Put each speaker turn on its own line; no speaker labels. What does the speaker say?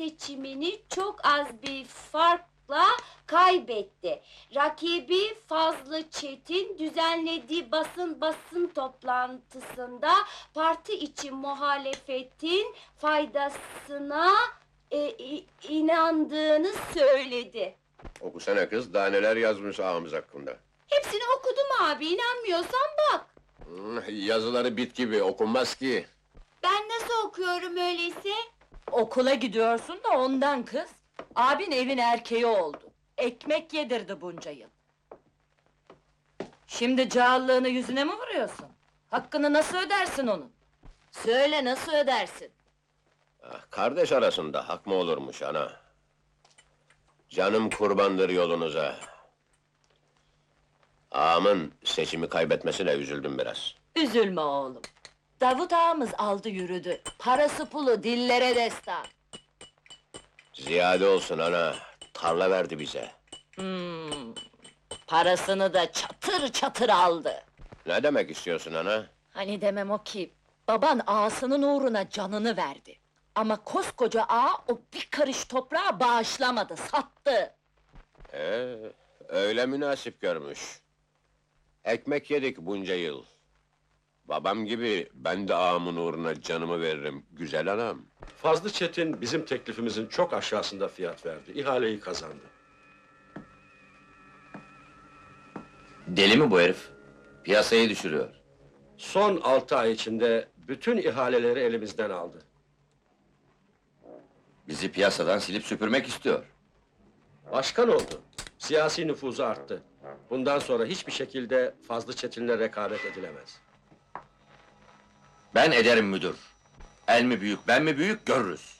seçimini çok az bir farkla kaybetti. Rakibi Fazlı Çetin düzenlediği basın toplantısında parti için muhalefetin faydasına inandığını söyledi.
Okusana kız, daha neler yazmış ağamız hakkında.
Hepsini okudum abi, inanmıyorsan bak.
Yazıları bit gibi, okunmaz ki.
Ben nasıl okuyorum öyleyse?
Okula gidiyorsun da ondan kız. Abin evin erkeği oldu. Ekmek yedirdi bunca yıl. Şimdi cağallığını yüzüne mi vuruyorsun? Hakkını nasıl ödersin onun? Söyle, nasıl ödersin?
Kardeş arasında hak mı olurmuş ana? Canım kurbandır yolunuza. Ağamın seçimi kaybetmesine üzüldüm biraz.
Üzülme oğlum. Davut ağamız aldı yürüdü. Parası pulu dillere destan.
Ziyade olsun ana, tarla verdi bize.
Parasını da çatır çatır aldı.
Ne demek istiyorsun ana?
Hani demem o ki, baban ağasının uğruna canını verdi. Ama koskoca ağa o bir karış toprağı bağışlamadı, sattı.
Öyle münasip görmüş. Ekmek yedik bunca yıl. Babam gibi ben de ağamın uğruna canımı veririm, güzel anam.
Fazlı Çetin bizim teklifimizin çok aşağısında fiyat verdi. İhaleyi kazandı.
Deli mi bu herif? Piyasayı düşürüyor.
Son 6 ay içinde bütün ihaleleri elimizden aldı.
Bizi piyasadan silip süpürmek istiyor.
Başkan oldu. Siyasi nüfuzu arttı. Bundan sonra hiçbir şekilde Fazlı Çetin'le rekabet edilemez.
Ben ederim müdür. El mi büyük, ben mi büyük görürüz.